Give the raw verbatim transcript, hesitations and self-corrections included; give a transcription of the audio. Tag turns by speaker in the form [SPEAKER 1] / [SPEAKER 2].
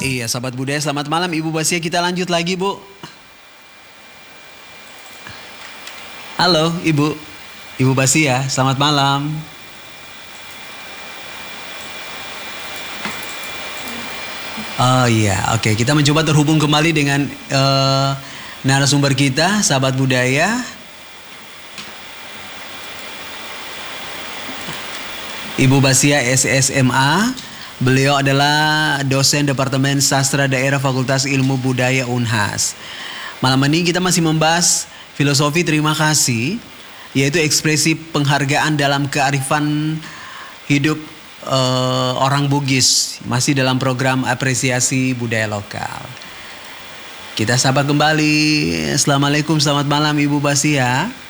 [SPEAKER 1] Iya, sahabat budaya, selamat malam Ibu Basia. Kita lanjut lagi, Bu. Halo, Ibu. Ibu Basia, selamat malam. Oh iya, oke. Kita mencoba terhubung kembali dengan uh, narasumber kita, sahabat budaya. Ibu Basia S S M A. Beliau adalah dosen Departemen Sastra Daerah Fakultas Ilmu Budaya Unhas. Malam ini kita masih membahas filosofi terima kasih, yaitu ekspresi penghargaan dalam kearifan hidup uh, orang Bugis, masih dalam program apresiasi budaya lokal. Kita sapa kembali. Assalamualaikum, selamat malam Ibu Basia.